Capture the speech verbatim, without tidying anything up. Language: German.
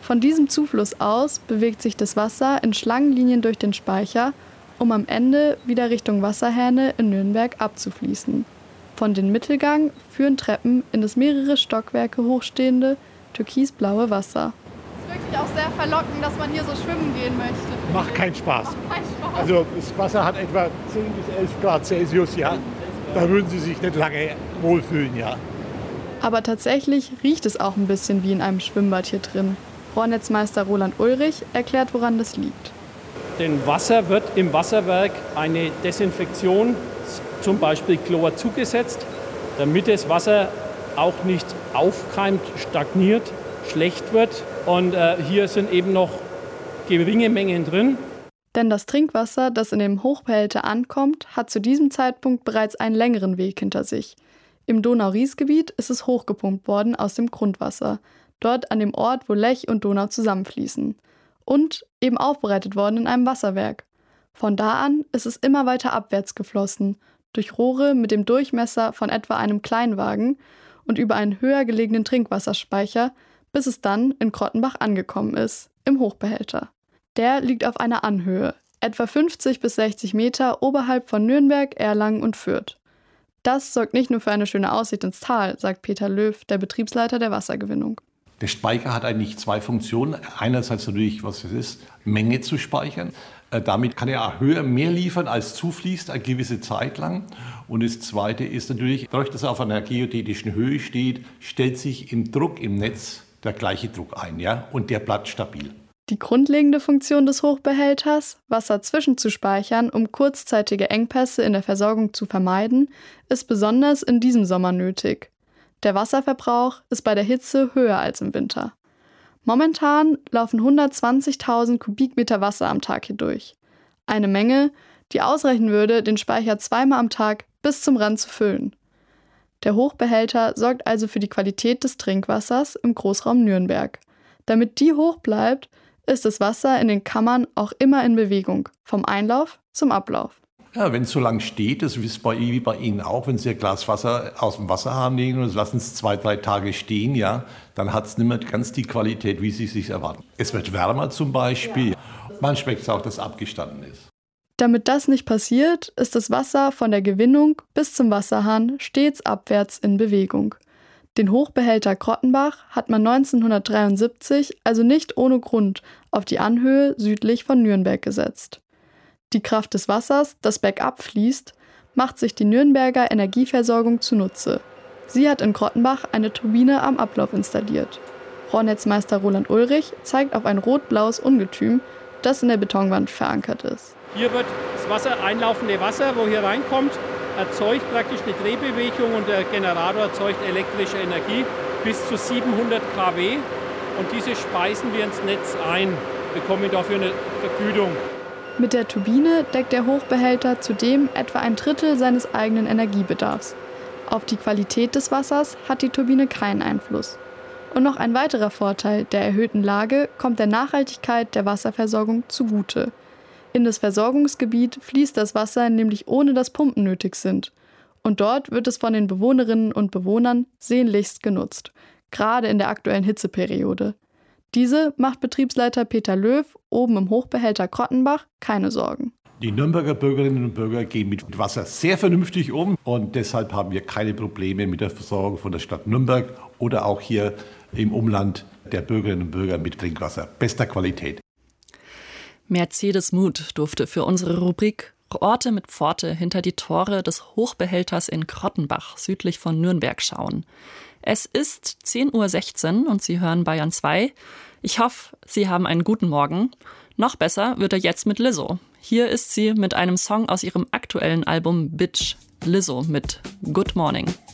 Von diesem Zufluss aus bewegt sich das Wasser in Schlangenlinien durch den Speicher, um am Ende wieder Richtung Wasserhähne in Nürnberg abzufließen. Von den Mittelgang führen Treppen in das mehrere Stockwerke hochstehende, türkisblaue Wasser. Es ist wirklich auch sehr verlockend, dass man hier so schwimmen gehen möchte. Macht keinen Spaß. Macht keinen Spaß. Also das Wasser hat etwa zehn bis elf Grad Celsius, ja. Da würden Sie sich nicht lange wohlfühlen, ja. Aber tatsächlich riecht es auch ein bisschen wie in einem Schwimmbad hier drin. Rohrnetzmeister Roland Ulrich erklärt, woran das liegt. Dem Wasser wird im Wasserwerk eine Desinfektion, zum Beispiel Chlor, zugesetzt, damit das Wasser auch nicht aufkeimt, stagniert, schlecht wird. Und äh, hier sind eben noch geringe Mengen drin. Denn das Trinkwasser, das in dem Hochbehälter ankommt, hat zu diesem Zeitpunkt bereits einen längeren Weg hinter sich. Im Donau-Ries-Gebiet ist es hochgepumpt worden aus dem Grundwasser, dort an dem Ort, wo Lech und Donau zusammenfließen. Und eben aufbereitet worden in einem Wasserwerk. Von da an ist es immer weiter abwärts geflossen, durch Rohre mit dem Durchmesser von etwa einem Kleinwagen und über einen höher gelegenen Trinkwasserspeicher, bis es dann in Krottenbach angekommen ist, im Hochbehälter. Der liegt auf einer Anhöhe, etwa fünfzig bis sechzig Meter oberhalb von Nürnberg, Erlangen und Fürth. Das sorgt nicht nur für eine schöne Aussicht ins Tal, sagt Peter Löw, der Betriebsleiter der Wassergewinnung. Der Speicher hat eigentlich zwei Funktionen. Einerseits natürlich, was es ist, Menge zu speichern. Äh, damit kann er auch höher mehr liefern, als zufließt, eine gewisse Zeit lang. Und das Zweite ist natürlich, dadurch, dass er auf einer geodätischen Höhe steht, stellt sich im Druck im Netz der gleiche Druck ein, ja? Und der bleibt stabil. Die grundlegende Funktion des Hochbehälters, Wasser zwischenzuspeichern, um kurzzeitige Engpässe in der Versorgung zu vermeiden, ist besonders in diesem Sommer nötig. Der Wasserverbrauch ist bei der Hitze höher als im Winter. Momentan laufen hundertzwanzigtausend Kubikmeter Wasser am Tag hier durch. Eine Menge, die ausreichen würde, den Speicher zweimal am Tag bis zum Rand zu füllen. Der Hochbehälter sorgt also für die Qualität des Trinkwassers im Großraum Nürnberg. Damit die hoch bleibt, ist das Wasser in den Kammern auch immer in Bewegung, vom Einlauf zum Ablauf. Ja, wenn es so lange steht, das ist bei, wie bei Ihnen auch, wenn Sie ein Glas Wasser aus dem Wasserhahn legen und lassen es zwei, drei Tage stehen, ja, dann hat es nicht mehr ganz die Qualität, wie Sie es sich erwarten. Es wird wärmer zum Beispiel. Ja. Man schmeckt es auch, dass es abgestanden ist. Damit das nicht passiert, ist das Wasser von der Gewinnung bis zum Wasserhahn stets abwärts in Bewegung. Den Hochbehälter Krottenbach hat man neunzehnhundertdreiundsiebzig also nicht ohne Grund auf die Anhöhe südlich von Nürnberg gesetzt. Die Kraft des Wassers, das bergab fließt, macht sich die Nürnberger Energieversorgung zunutze. Sie hat in Krottenbach eine Turbine am Ablauf installiert. Rohrnetzmeister Roland Ulrich zeigt auf ein rot-blaues Ungetüm, das in der Betonwand verankert ist. Hier wird das Wasser, einlaufende Wasser, wo hier reinkommt, erzeugt praktisch eine Drehbewegung und der Generator erzeugt elektrische Energie bis zu siebenhundert Kilowatt. Und diese speisen wir ins Netz ein, bekommen dafür eine Vergütung. Mit der Turbine deckt der Hochbehälter zudem etwa ein Drittel seines eigenen Energiebedarfs. Auf die Qualität des Wassers hat die Turbine keinen Einfluss. Und noch ein weiterer Vorteil der erhöhten Lage kommt der Nachhaltigkeit der Wasserversorgung zugute. In das Versorgungsgebiet fließt das Wasser nämlich ohne dass Pumpen nötig sind. Und dort wird es von den Bewohnerinnen und Bewohnern sehnlichst genutzt, gerade in der aktuellen Hitzeperiode. Diese macht Betriebsleiter Peter Löw oben im Hochbehälter Krottenbach keine Sorgen. Die Nürnberger Bürgerinnen und Bürger gehen mit Wasser sehr vernünftig um und deshalb haben wir keine Probleme mit der Versorgung von der Stadt Nürnberg oder auch hier im Umland der Bürgerinnen und Bürger mit Trinkwasser bester Qualität. Mercedes Muth durfte für unsere Rubrik Orte mit Pforte hinter die Tore des Hochbehälters in Krottenbach südlich von Nürnberg schauen. Es ist zehn Uhr sechzehn und Sie hören Bayern zwei. Ich hoffe, Sie haben einen guten Morgen. Noch besser wird er jetzt mit Lizzo. Hier ist sie mit einem Song aus ihrem aktuellen Album Bitch. Lizzo mit Good Morning.